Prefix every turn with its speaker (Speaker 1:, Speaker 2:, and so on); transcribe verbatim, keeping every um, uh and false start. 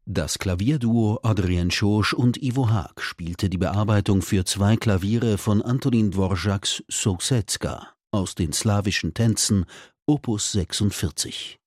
Speaker 1: Das Klavierduo Adrian Schosch und Ivo Haag spielte die Bearbeitung für zwei Klaviere von Antonín Dvořáks Sousedska aus den slawischen Tänzen Opus sechsundvierzig.